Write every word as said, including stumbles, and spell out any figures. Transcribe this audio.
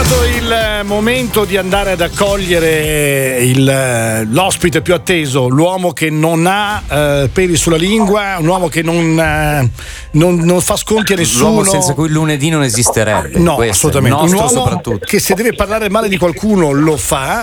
arrivato il momento di andare ad accogliere il, l'ospite più atteso, l'uomo che non ha eh, peli sulla lingua, un uomo che non, eh, non, non fa sconti a nessuno. L'uomo senza cui il lunedì non esisterebbe. No, questo, assolutamente. Il nostro un uomo soprattutto. che se deve parlare male di qualcuno lo fa,